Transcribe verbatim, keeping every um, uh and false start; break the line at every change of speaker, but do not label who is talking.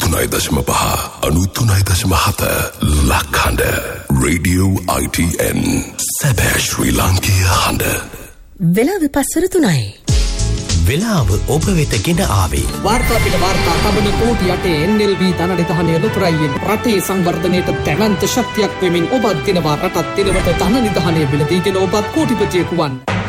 අනූතුනයි දශම පහ අනූතුනයි දශම හත ලක්හඬ රේඩියෝ I T N සැබෑ ශ්‍රී ලාංකීය හඬ.
වෙලාව පස්සර තුනයි.
වෙලාව ඔබ වෙත ගෙන ආවේ
වාර්තා පිට වාර්තා තබන කෝටි අටේ N L B ධනනිධානය ලොතරැයියෙන් රටේ සංවර්ධනයට දැවැන්ත ශක්තියක් වෙමින් ඔබත් දිනවා රටත් දිනවට ධන නිධානය මිලදීගෙන ඔබත් කෝටිපතියෙකු වන්.